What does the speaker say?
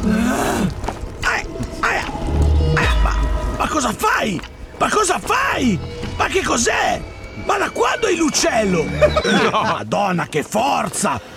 Ma cosa fai? Ma cosa fai? Ma che cos'è? Ma da quando hai l'uccello? Madonna, che forza!